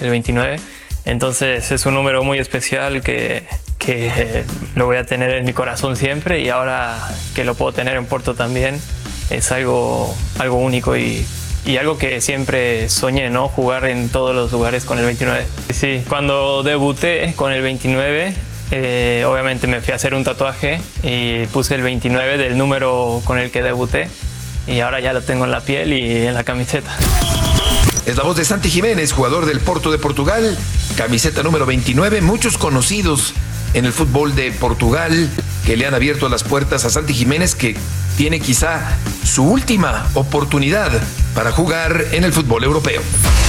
el 29. Entonces es un número muy especial que lo voy a tener en mi corazón siempre, y ahora que lo puedo tener en Porto también es algo único y algo que siempre soñé, ¿no? Jugar en todos los lugares con el 29. Sí, cuando debuté con el 29, obviamente me fui a hacer un tatuaje y puse el 29 del número con el que debuté, y ahora ya lo tengo en la piel y en la camiseta. Es la voz de Santi Jiménez, jugador del Porto de Portugal, camiseta número 29. Muchos conocidos en el fútbol de Portugal que le han abierto las puertas a Santi Jiménez, que tiene quizá su última oportunidad para jugar en el fútbol europeo.